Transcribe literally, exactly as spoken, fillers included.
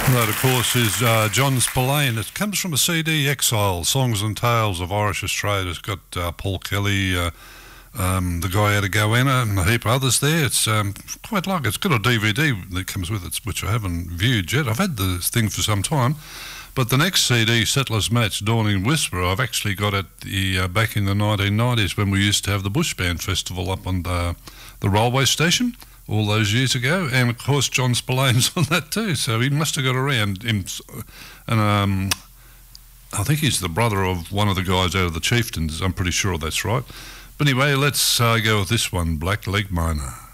That, of course, is uh, John Spillane. It comes from a C D, Exile, Songs and Tales of Irish Australia. It's got uh, Paul Kelly, uh, um, the guy out of Goanna, and a heap of others there. It's um, quite like it. It's got a D V D that comes with it, which I haven't viewed yet. I've had the thing for some time. But the next C D, Settlers Match, Dawning Whisper, I've actually got it the, uh, back in the nineteen nineties when we used to have the Bush Band Festival up on the, the railway station all those years ago, and of course John Spillane's on that too, so he must have got around him. And um, I think he's the brother of one of the guys out of the Chieftains. I'm pretty sure that's right. But anyway, let's uh, go with this one, Black Leg Miner.